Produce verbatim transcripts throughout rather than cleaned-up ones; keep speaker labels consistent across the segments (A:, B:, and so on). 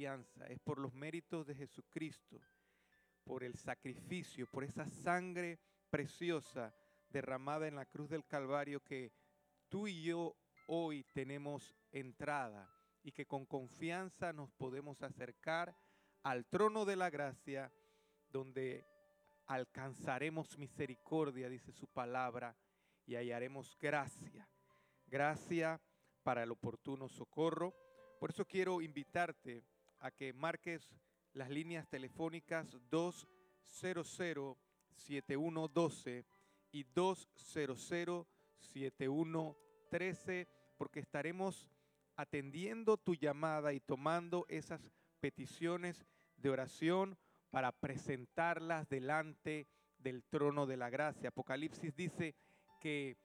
A: confianza, es por los méritos de Jesucristo, por el sacrificio, por esa sangre preciosa derramada en la cruz del Calvario que tú y yo hoy tenemos entrada y que con confianza nos podemos acercar al trono de la gracia donde alcanzaremos misericordia, dice su palabra, y hallaremos gracia, gracia para el oportuno socorro. Por eso quiero invitarte a que marques las líneas telefónicas dos cero cero, siete uno uno dos y dos cero cero, siete uno uno tres, porque estaremos atendiendo tu llamada y tomando esas peticiones de oración para presentarlas delante del trono de la gracia. Apocalipsis dice que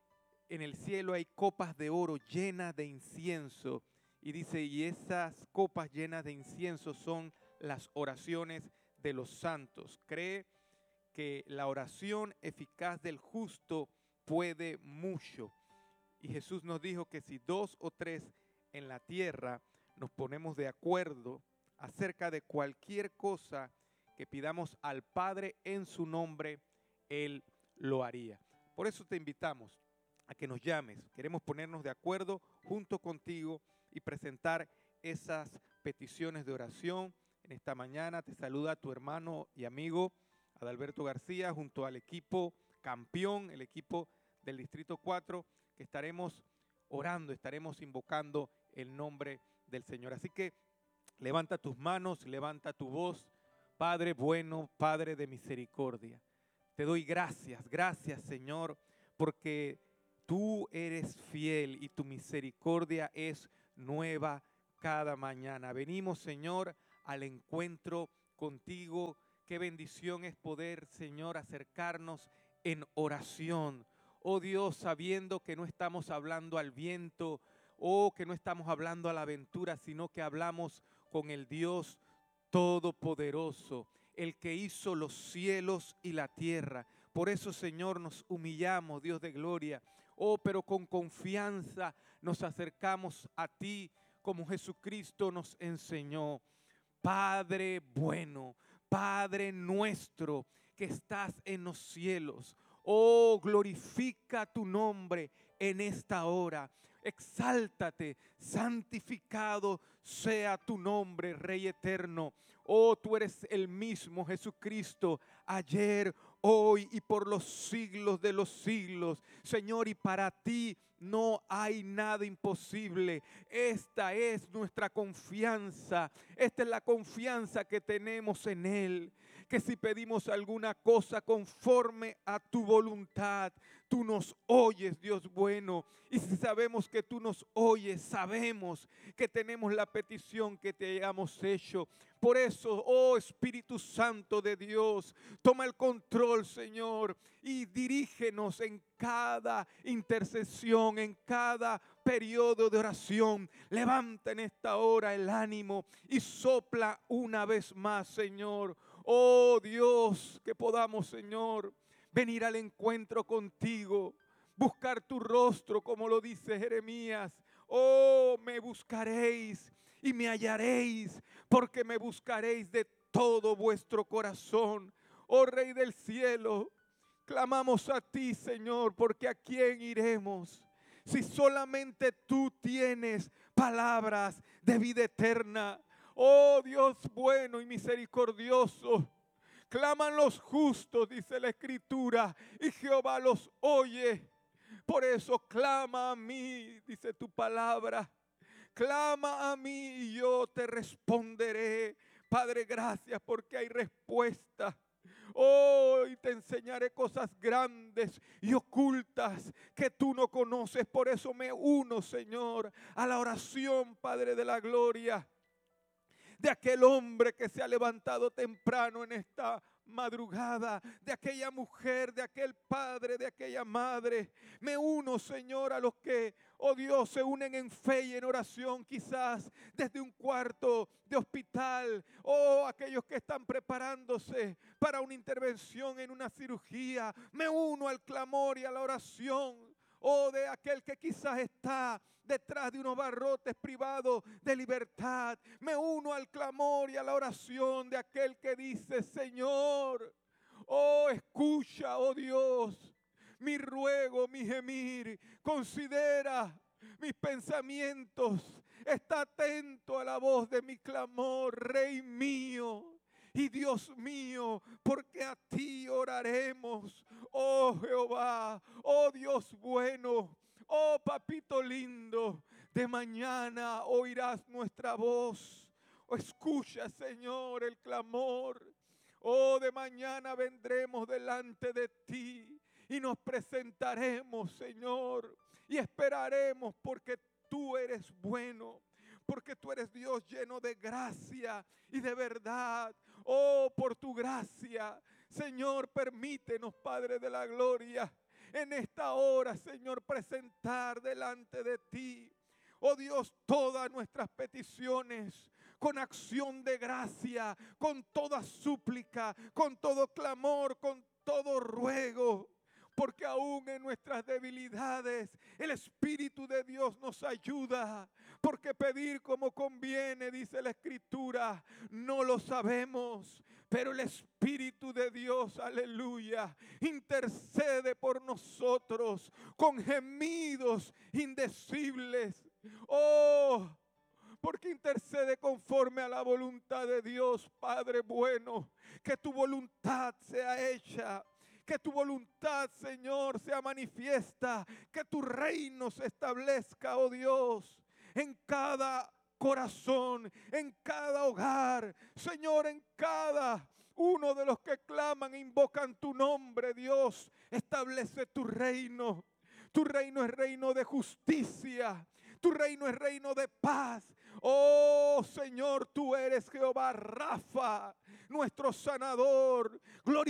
A: en el cielo hay copas de oro llenas de incienso, y dice, y esas copas llenas de incienso son las oraciones de los santos. Cree que la oración eficaz del justo puede mucho. Y Jesús nos dijo que si dos o tres en la tierra nos ponemos de acuerdo acerca de cualquier cosa que pidamos al Padre en su nombre, Él lo haría. Por eso te invitamos a que nos llames. Queremos ponernos de acuerdo junto contigo y presentar esas peticiones de oración. En esta mañana te saluda tu hermano y amigo Adalberto García junto al equipo campeón, el equipo del Distrito cuatro, que estaremos orando, estaremos invocando el nombre del Señor. Así que levanta tus manos, levanta tu voz. Padre bueno, Padre de misericordia, te doy gracias, gracias Señor, porque tú eres fiel y tu misericordia es nueva cada mañana. Venimos, Señor, al encuentro contigo. Qué bendición es poder, Señor, acercarnos en oración. Oh Dios, sabiendo que no estamos hablando al viento, oh, que no estamos hablando a la aventura, sino que hablamos con el Dios Todopoderoso, el que hizo los cielos y la tierra. Por eso, Señor, nos humillamos, Dios de gloria. Oh, pero con confianza nos acercamos a ti, como Jesucristo nos enseñó. Padre bueno, Padre nuestro que estás en los cielos, oh, glorifica tu nombre en esta hora. Exáltate, santificado sea tu nombre, Rey eterno. Oh, tú eres el mismo Jesucristo, ayer, hoy y por los siglos de los siglos. Señor, y para ti no hay nada imposible. Esta es nuestra confianza. Esta es la confianza que tenemos en Él. Que si pedimos alguna cosa conforme a tu voluntad, tú nos oyes, Dios bueno. Y si sabemos que tú nos oyes, sabemos que tenemos la petición que te hayamos hecho. Por eso, oh Espíritu Santo de Dios, toma el control, Señor, y dirígenos en cada intercesión, en cada periodo de oración. Levanta en esta hora el ánimo y sopla una vez más, Señor. Oh Dios, que podamos, Señor, venir al encuentro contigo, buscar tu rostro, como lo dice Jeremías. Oh, me buscaréis y me hallaréis, porque me buscaréis de todo vuestro corazón. Oh Rey del cielo, clamamos a ti, Señor, porque ¿a quién iremos? Si solamente tú tienes palabras de vida eterna. Oh Dios bueno y misericordioso, claman los justos, dice la Escritura, y Jehová los oye. Por eso clama a mí, dice tu palabra. Clama a mí y yo te responderé. Padre, gracias porque hay respuesta. Hoy te enseñaré cosas grandes y ocultas que tú no conoces. Por eso me uno, Señor, a la oración, Padre de la gloria, de aquel hombre que se ha levantado temprano en esta madrugada, de aquella mujer, de aquel padre, de aquella madre. Me uno, Señor, a los que, oh Dios, se unen en fe y en oración, quizás desde un cuarto de hospital, oh, aquellos que están preparándose para una intervención en una cirugía. Me uno al clamor y a la oración. oh, de aquel que quizás está detrás de unos barrotes privados de libertad. Me uno al clamor y a la oración de aquel que dice: Señor, oh, escucha, oh Dios, mi ruego, mi gemir, considera mis pensamientos, está atento a la voz de mi clamor, Rey mío y Dios mío, porque a ti oraremos, oh Jehová, oh Dios bueno, oh papito lindo. De mañana oirás nuestra voz, oh, escucha, Señor, el clamor. Oh, de mañana vendremos delante de ti y nos presentaremos, Señor, y esperaremos, porque tú eres bueno, porque tú eres Dios lleno de gracia y de verdad. Oh, por tu gracia, Señor, permítenos, Padre de la gloria, en esta hora, Señor, presentar delante de ti, oh Dios, todas nuestras peticiones con acción de gracia, con toda súplica, con todo clamor, con todo ruego. Porque aún en nuestras debilidades el Espíritu de Dios nos ayuda. Porque pedir como conviene, dice la Escritura, no lo sabemos. Pero el Espíritu de Dios, aleluya, intercede por nosotros con gemidos indecibles. Oh, porque intercede conforme a la voluntad de Dios, Padre bueno. Que tu voluntad sea hecha. Que tu voluntad, Señor, sea manifiesta. Que tu reino se establezca, oh Dios, en cada corazón, en cada hogar. Señor, en cada uno de los que claman e invocan tu nombre, Dios. Establece tu reino. Tu reino es reino de justicia. Tu reino es reino de paz. Oh Señor, tú eres Jehová Rafa, nuestro sanador. Gloria